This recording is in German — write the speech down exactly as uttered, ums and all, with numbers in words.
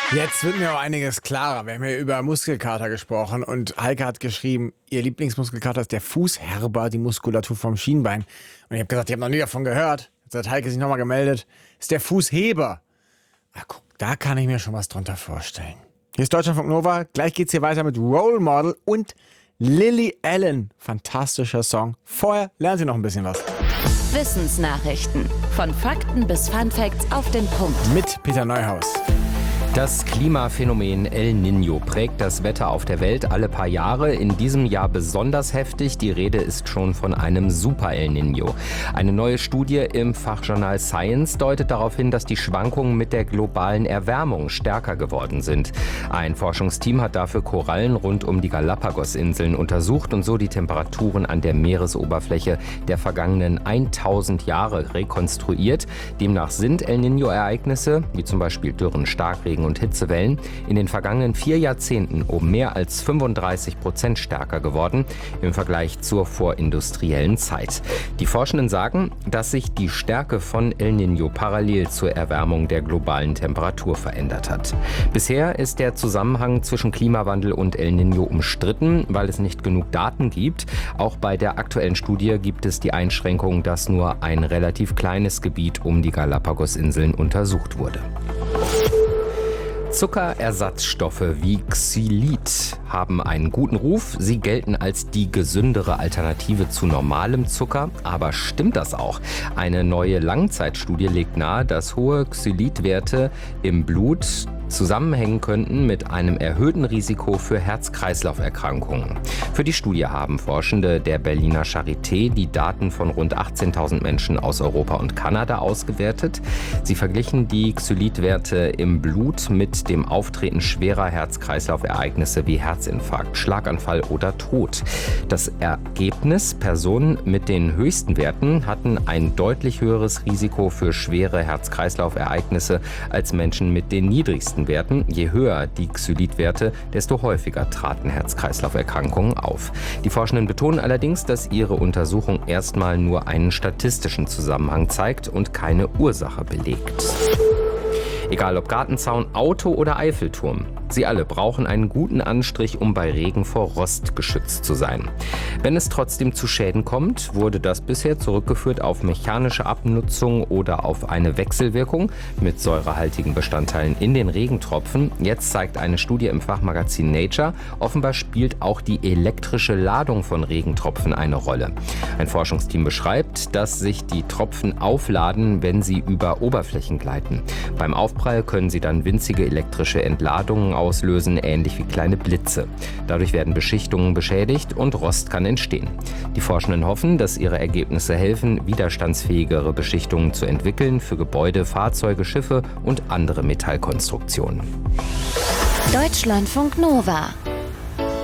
Jetzt wird mir auch einiges klarer. Wir haben ja über Muskelkater gesprochen und Heike hat geschrieben, ihr Lieblingsmuskelkater ist der Fußherber, die Muskulatur vom Schienbein. Und ich habe gesagt, ich habe noch nie davon gehört. Jetzt hat Heike sich nochmal gemeldet. Ist der Fußheber. Ach guck, da kann ich mir schon was drunter vorstellen. Hier ist Deutschlandfunk Nova. Gleich geht's hier weiter mit Role Model und Lily Allen. Fantastischer Song. Vorher lernen Sie noch ein bisschen was. Wissensnachrichten. Von Fakten bis Funfacts auf den Punkt. Mit Peter Neuhaus. Das Klimaphänomen El Niño prägt das Wetter auf der Welt alle paar Jahre. In diesem Jahr besonders heftig. Die Rede ist schon von einem Super El Niño. Eine neue Studie im Fachjournal Science deutet darauf hin, dass die Schwankungen mit der globalen Erwärmung stärker geworden sind. Ein Forschungsteam hat dafür Korallen rund um die Galapagos-Inseln untersucht und so die Temperaturen an der Meeresoberfläche der vergangenen tausend Jahre rekonstruiert. Demnach sind El Niño-Ereignisse, wie zum Beispiel Dürren, Starkregen und Hitzewellen, in den vergangenen vier Jahrzehnten um mehr als fünfunddreißig Prozent stärker geworden im Vergleich zur vorindustriellen Zeit. Die Forschenden sagen, dass sich die Stärke von El Niño parallel zur Erwärmung der globalen Temperatur verändert hat. Bisher ist der Zusammenhang zwischen Klimawandel und El Niño umstritten, weil es nicht genug Daten gibt. Auch bei der aktuellen Studie gibt es die Einschränkung, dass nur ein relativ kleines Gebiet um die Galapagos-Inseln untersucht wurde. Zuckerersatzstoffe wie Xylit haben einen guten Ruf. Sie gelten als die gesündere Alternative zu normalem Zucker. Aber stimmt das auch? Eine neue Langzeitstudie legt nahe, dass hohe Xylitwerte im Blut zusammenhängen könnten mit einem erhöhten Risiko für Herz-Kreislauf-Erkrankungen. Für die Studie haben Forschende der Berliner Charité die Daten von rund achtzehntausend Menschen aus Europa und Kanada ausgewertet. Sie verglichen die Xylitwerte im Blut mit dem Auftreten schwerer Herz-Kreislauf-Ereignisse wie Herzinfarkt, Schlaganfall oder Tod. Das Ergebnis: Personen mit den höchsten Werten hatten ein deutlich höheres Risiko für schwere Herz-Kreislauf-Ereignisse als Menschen mit den niedrigsten Werten. Je höher die Xylitwerte, desto häufiger traten Herz-Kreislauf-Erkrankungen auf. Die Forschenden betonen allerdings, dass ihre Untersuchung erstmal nur einen statistischen Zusammenhang zeigt und keine Ursache belegt. Egal ob Gartenzaun, Auto oder Eiffelturm, sie alle brauchen einen guten Anstrich, um bei Regen vor Rost geschützt zu sein. Wenn es trotzdem zu Schäden kommt, wurde das bisher zurückgeführt auf mechanische Abnutzung oder auf eine Wechselwirkung mit säurehaltigen Bestandteilen in den Regentropfen. Jetzt zeigt eine Studie im Fachmagazin Nature, offenbar spielt auch die elektrische Ladung von Regentropfen eine Rolle. Ein Forschungsteam beschreibt, dass sich die Tropfen aufladen, wenn sie über Oberflächen gleiten. Beim Aufprall können sie dann winzige elektrische Entladungen auslösen, ähnlich wie kleine Blitze. Dadurch werden Beschichtungen beschädigt und Rost kann entstehen. Die Forschenden hoffen, dass ihre Ergebnisse helfen, widerstandsfähigere Beschichtungen zu entwickeln für Gebäude, Fahrzeuge, Schiffe und andere Metallkonstruktionen. Deutschlandfunk Nova.